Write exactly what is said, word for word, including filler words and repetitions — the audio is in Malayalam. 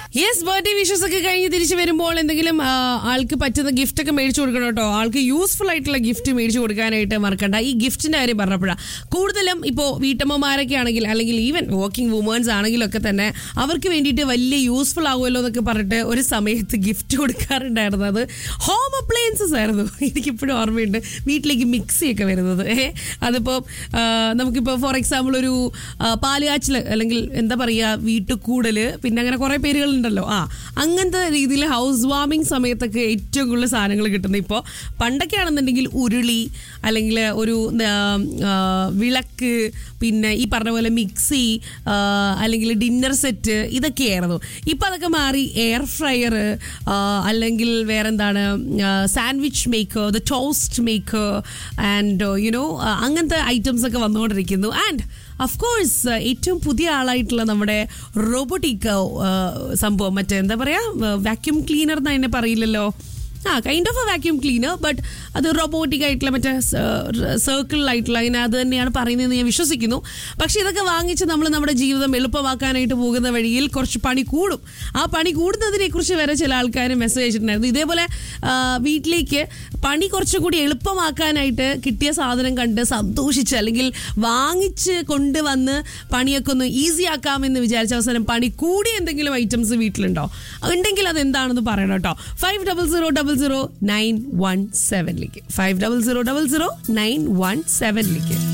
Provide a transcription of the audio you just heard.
യെസ്, ബർത്ത്ഡേ വിഷസ് ഒക്കെ കഴിഞ്ഞ് തിരിച്ചു വരുമ്പോൾ എന്തെങ്കിലും ആൾക്ക് പറ്റുന്ന ഗിഫ്റ്റ് ഒക്കെ മേടിച്ചു കൊടുക്കണം കേട്ടോ. ആൾക്ക് യൂസ്ഫുൾ ആയിട്ടുള്ള ഗിഫ്റ്റ് മേടിച്ചു കൊടുക്കാനായിട്ട് മറക്കണ്ട. ഈ ഗിഫ്റ്റിന്റെ കാര്യം പറഞ്ഞപ്പോഴാണ് കൂടുതലും ഇപ്പോൾ വീട്ടമ്മമാരൊക്കെ ആണെങ്കിൽ അല്ലെങ്കിൽ ഈവൻ വർക്കിംഗ് വുമൻസ് ആണെങ്കിലൊക്കെ തന്നെ അവർക്ക് വേണ്ടിയിട്ട് വലിയ യൂസ്ഫുൾ ആകുമല്ലോ എന്നൊക്കെ പറഞ്ഞിട്ട് ഒരു സമയത്ത് ഗിഫ്റ്റ് കൊടുക്കാറുണ്ടായിരുന്നു. അത് ഹോം അപ്ലയൻസസ് ആയിരുന്നു. എനിക്കിപ്പോഴും ഓർമ്മയുണ്ട് വീട്ടിലേക്ക് മിക്സിയൊക്കെ വരുന്നത്. ഏഹ് അതിപ്പോൾ നമുക്കിപ്പോൾ ഫോർ എക്സാമ്പിൾ ഒരു പാലുകാച്ചിൽ അല്ലെങ്കിൽ എന്താ പറയുക വീട്ടുകൂടൽ, പിന്നെ അങ്ങനെ കുറേ പേരുകൾ ഉണ്ടല്ലോ. ആ അങ്ങനത്തെ രീതിയിൽ ഹൗസ് വാമിങ് സമയത്തൊക്കെ ഏറ്റവും കൂടുതൽ സാധനങ്ങൾ കിട്ടുന്നത് ഇപ്പോൾ. പണ്ടൊക്കെ ആണെന്നുണ്ടെങ്കിൽ ഉരുളി അല്ലെങ്കിൽ ഒരു വിളക്ക്, പിന്നെ ഈ പറഞ്ഞ പോലെ മിക്സി അല്ലെങ്കിൽ ഡിന്നർ സെറ്റ്, ഇതൊക്കെയായിരുന്നു. ഇപ്പം അതൊക്കെ മാറി എയർ ഫ്രയർ അല്ലെങ്കിൽ വേറെന്താണ് sandwich maker, the toast maker and you know അങ്ങനത്തെ ഐറ്റംസ് ഒക്കെ വന്നുകൊണ്ടിരിക്കുന്നു. ആൻഡ് ഓഫ് കോഴ്സ് ഏറ്റവും പുതിയ ആളായിട്ടുള്ള നമ്മുടെ റോബോട്ടിക് സംഭവം, മറ്റേ എന്താ പറയുക വാക്യൂം ക്ലീനർ എന്ന് അതിനെ പറയില്ലല്ലോ, ആ kind of A vacuum cleaner, but അത് റോബോട്ടിക് ആയിട്ടുള്ള മറ്റേ സർക്കിളിലായിട്ടുള്ള അതിന് അത് തന്നെയാണ് പറയുന്നതെന്ന് ഞാൻ വിശ്വസിക്കുന്നു. പക്ഷെ ഇതൊക്കെ വാങ്ങിച്ച് നമ്മൾ നമ്മുടെ ജീവിതം എളുപ്പമാക്കാനായിട്ട് പോകുന്ന വഴിയിൽ കുറച്ച് പണി കൂടും. ആ പണി കൂടുന്നതിനെ കുറിച്ച് വരെ ചില ആൾക്കാർ മെസ്സേജ് അയച്ചിട്ടുണ്ടായിരുന്നു. ഇതേപോലെ വീട്ടിലേക്ക് പണി കുറച്ചുകൂടി എളുപ്പമാക്കാനായിട്ട് കിട്ടിയ സാധനം കണ്ട് സന്തോഷിച്ച് അല്ലെങ്കിൽ വാങ്ങിച്ച് കൊണ്ടുവന്ന് പണിയൊക്കെ ഒന്ന് ഈസി ആക്കാമെന്ന് വിചാരിച്ച അവസാനം പണി കൂടി എന്തെങ്കിലും ഐറ്റംസ് വീട്ടിലുണ്ടോ? ഉണ്ടെങ്കിൽ അത് എന്താണെന്ന് പറയണം കേട്ടോ. Five double zero double zero nine one സെവനിലേക്ക് five double zero double zero nine one സെവനിലേക്ക്